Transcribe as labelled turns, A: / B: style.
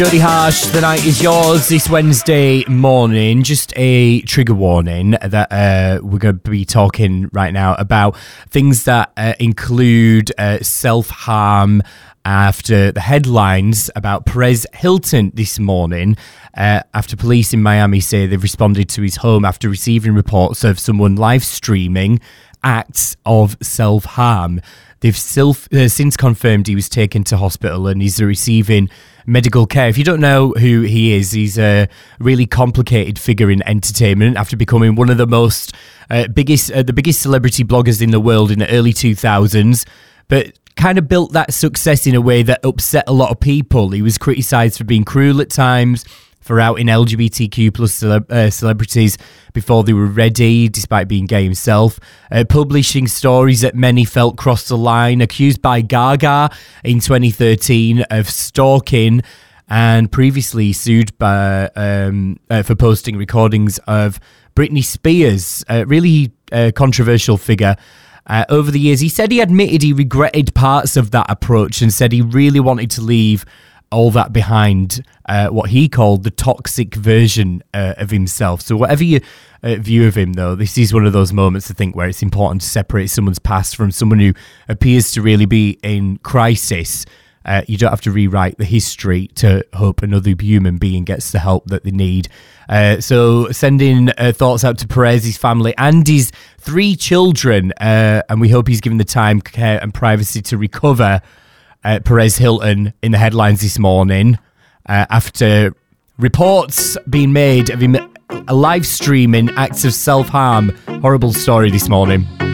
A: Jody Harsh, the night is yours this Wednesday morning. Just a trigger warning that we're going to be talking right now about things that include self-harm after the headlines about Perez Hilton this morning, after police in Miami say they've responded to his home after receiving reports of someone live streaming acts of self-harm. They've since confirmed he was taken to hospital and he's receiving medical care. If you don't know who he is, he's a really complicated figure in entertainment after becoming one of the biggest celebrity bloggers in the world in the early 2000s, but kind of built that success in a way that upset a lot of people. He was criticised for being cruel at times, for outing LGBTQ plus celebrities before they were ready, despite being gay himself, publishing stories that many felt crossed the line, accused by Gaga in 2013 of stalking, and previously sued by, for posting recordings of Britney Spears, a really controversial figure. Over the years, he said he admitted he regretted parts of that approach and said he really wanted to leave all that behind, what he called the toxic version of himself. So whatever your view of him, though, this is one of those moments, I think, where it's important to separate someone's past from someone who appears to really be in crisis. You don't have to rewrite the history to hope another human being gets the help that they need. So sending thoughts out to Perez, his family, and his 3 children, and we hope he's given the time, care, and privacy to recover. Perez Hilton in the headlines this morning after reports being made of him live streaming acts of self-harm. Horrible story this morning.